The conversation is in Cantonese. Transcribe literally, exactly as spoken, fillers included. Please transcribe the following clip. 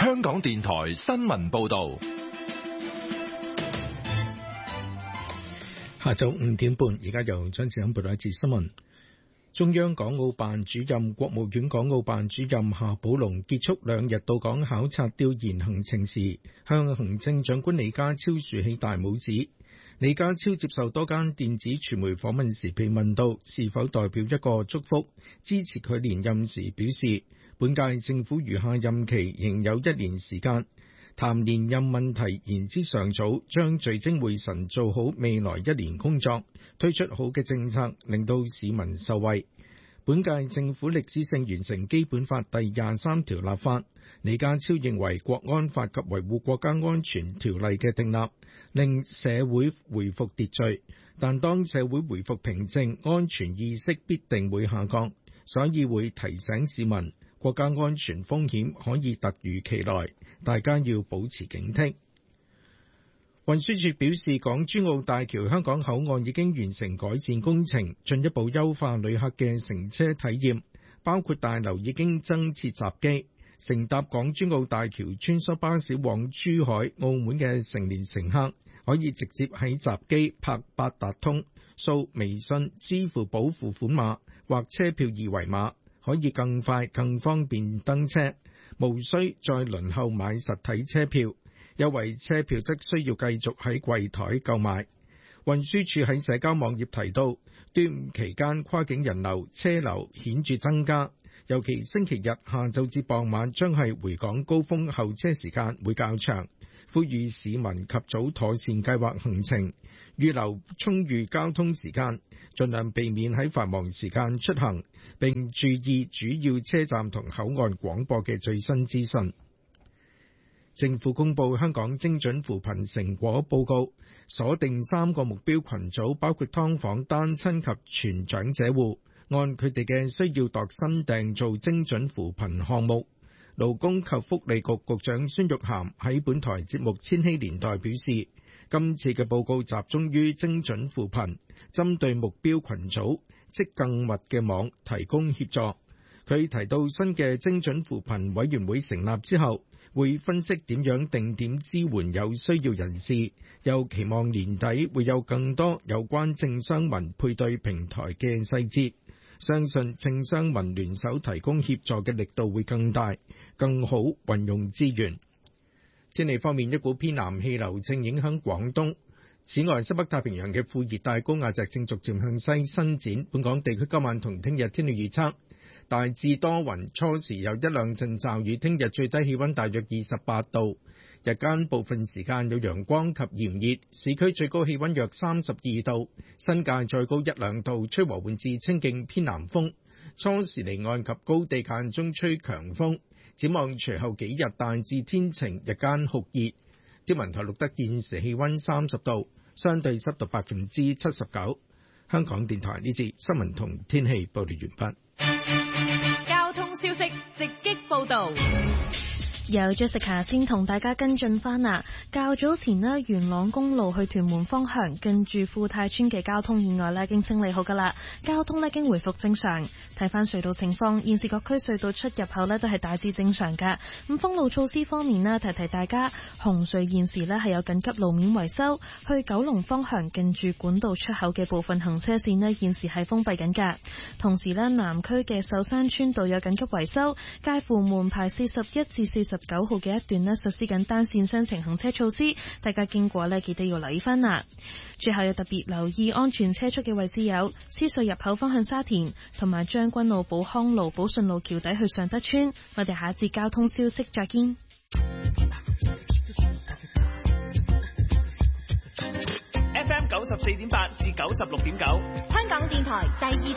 香港電台新聞報道。 下晝五點半，而家由張志欣報道一節新聞。中央港澳辦主任、國務院港澳辦主任夏寶龍結束兩日到港考察調研行程時，向行政長官李家超豎起大拇指。李家超接受多間電子傳媒訪問時被問到是否代表一個祝福，支持佢連任時表示，本屆政府餘下任期仍有一年時間，談連任問題言之尚早，將聚精會神做好未來一年工作，推出好嘅政策，令到市民受惠。本屆政府歷史性完成基本法第廿三條立法，李家超認為國安法及維護國家安全條例嘅訂立，令社會回復秩序，但當社會回復平靜，安全意識必定會下降，所以會提醒市民，國家安全風險可以突如其來，大家要保持警惕。運輸署表示，港珠澳大橋香港口岸已經完成改善工程，進一步優化旅客嘅乘車體驗，包括大樓已經增設閘機，乘搭港珠澳大橋穿梭巴士往珠海、澳門嘅成年乘客可以直接喺閘機拍八達通、掃微信、支付寶付款碼或車票二維碼，可以更快更方便登車，無需再輪候買實體車票。優惠車票則需要繼續喺櫃台購買。運輸署喺社交網頁提到，端午期間跨境人流車流顯著增加，尤其星期日下晝至傍晚將係回港高峰，候車時間會較長，呼籲市民及早妥善計劃行程，預留充裕交通時間，盡量避免喺繁忙時間出行，並注意主要車站同口岸廣播嘅最新資訊。政府公布香港精準扶貧成果報告，鎖定三個目標群組，包括劏房、單親及全長者戶，按佢哋嘅需要度身訂做精準扶貧項目。勞工及福利局局長孫玉菡喺本台節目《千禧年代》表示，今次嘅報告集中於精準扶貧，針對目標群組織更密嘅網提供協助。佢提到新嘅精準扶貧委員會成立之後，會分析點樣定點支援有需要人士，又期望年底會有更多有關政商民配對平台嘅細節，相信政商民聯手提供協助嘅力度會更大，更好運用資源。天氣方面，一股偏南氣流正影響廣東，此外西北太平洋嘅副熱帶高壓脊正逐漸向西伸展。本港地區今晚同聽日天氣預測，大致多雲，初時有一兩陣驟雨，聽日最低氣溫大約二十八度，日間部分時間有陽光及炎熱，市區最高氣溫約三十二度，新界再高一兩度，吹和緩至清勁偏南風，初時離岸及高地間中吹強風。展望隨後幾日大致天晴，日間酷熱。天文台錄得現時氣溫三十度，相對濕度百分之七十九。香港電台呢節新聞同天氣報道完畢。 交通消息直擊報道。 有 Jessica 先同大家跟進翻啦。較早前呢，元朗公路去屯門方向近住富泰村嘅交通意外呢，已經清理好噶啦，交通呢已經回復正常。睇翻隧道情況，現時各區隧道出入口呢都係大致正常噶。咁封路措施方面呢，提提大家，紅隧現時呢係有緊急路面維修，去九龍方向近住管道出口嘅部分行車線呢現時係封閉緊噶。同時呢，南區嘅秀山村道有緊急維修，介乎門牌四十一至四十九號嘅一段呢實施緊單線雙程行車措施，大家經過呢記得要留意翻啦。最後要特別留意安全車速嘅位置有獅隧入口方向沙田，同埋將軍澳寶康路寶順路橋底去尚德村。我哋下一節交通消息再見。 F M 九十四點八至九十六點九， 香港電台第二